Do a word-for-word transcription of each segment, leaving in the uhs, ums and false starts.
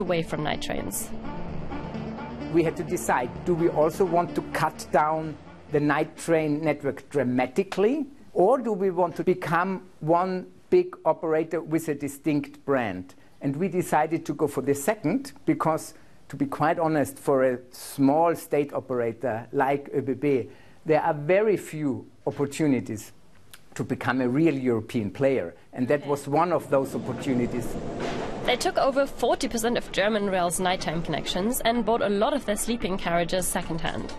away from night trains. We had to decide, do we also want to cut down the night train network dramatically, or do we want to become one big operator with a distinct brand? And we decided to go for the second because, to be quite honest, for a small state operator like ÖBB, there are very few opportunities to become a real European player. And that was one of those opportunities. They took over forty percent of German rail's nighttime connections and bought a lot of their sleeping carriages second-hand.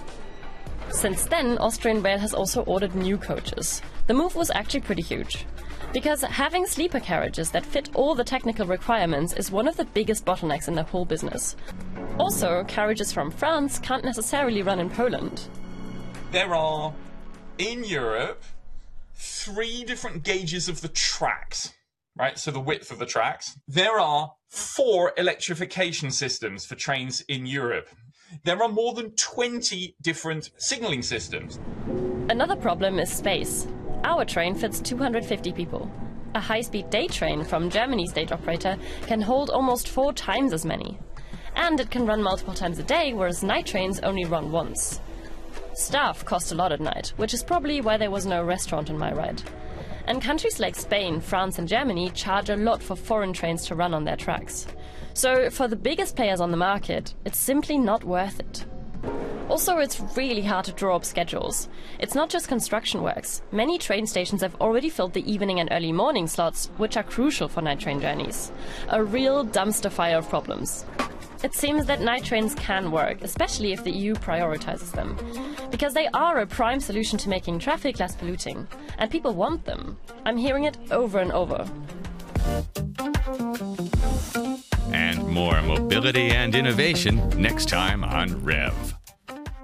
Since then, Austrian Rail has also ordered new coaches. The move was actually pretty huge, because having sleeper carriages that fit all the technical requirements is one of the biggest bottlenecks in the whole business. Also, carriages from France can't necessarily run in Poland. There are, in Europe, three different gauges of the tracks, right? So the width of the tracks. There are four electrification systems for trains in Europe. There are more than twenty different signaling systems. Another problem is space. Our train fits two hundred fifty people. A high-speed day train from Germany's state operator can hold almost four times as many. And it can run multiple times a day, whereas night trains only run once. Staff cost a lot at night, which is probably why there was no restaurant on my ride. And countries like Spain, France and Germany charge a lot for foreign trains to run on their tracks. So for the biggest players on the market, it's simply not worth it. Also, it's really hard to draw up schedules. It's not just construction works. Many train stations have already filled the evening and early morning slots, which are crucial for night train journeys. A real dumpster fire of problems. It seems that night trains can work, especially if the E U prioritizes them. Because they are a prime solution to making traffic less polluting. And people want them. I'm hearing it over and over. And more mobility and innovation next time on Rev.